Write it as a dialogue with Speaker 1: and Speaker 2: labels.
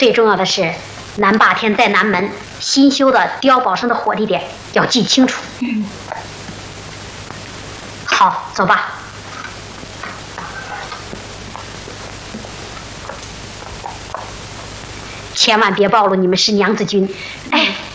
Speaker 1: 最重要的是，南霸天在南门新修的碉堡上的火地点要记清楚。好，走吧。千万别暴露你们是娘子军。哎。